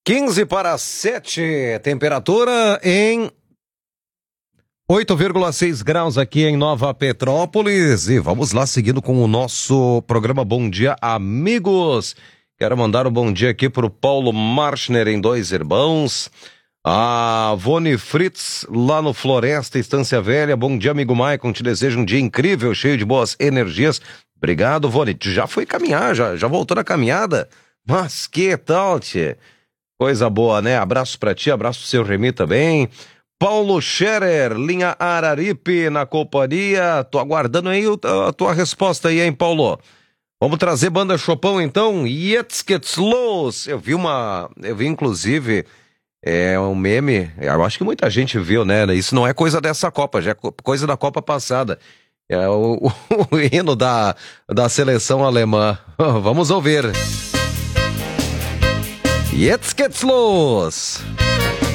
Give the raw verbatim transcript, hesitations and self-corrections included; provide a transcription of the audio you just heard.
quinze para sete, temperatura em oito vírgula seis graus aqui em Nova Petrópolis. E vamos lá, seguindo com o nosso programa Bom Dia, amigos. Quero mandar um bom dia aqui pro Paulo Marchner em Dois Irmãos. A Vone Fritz, lá no Floresta, Estância Velha. Bom dia, amigo Maicon. Te desejo um dia incrível, cheio de boas energias. Obrigado, Vone. Já foi caminhar, já, já voltou na caminhada? Mas que tal, tchê? Coisa boa, né? Abraço pra ti, abraço pro seu Remy também. Paulo Scherer, linha Araripe na companhia. Tô aguardando aí a tua resposta aí, hein, Paulo? Vamos trazer banda Chopão, então? Yetzketzlos. Eu vi uma... Eu vi, inclusive, é um meme. Eu acho que muita gente viu, né? Isso não é coisa dessa Copa, já é coisa da Copa passada. É o, o, o hino da, da seleção alemã. Vamos ouvir. Yetzketzlos.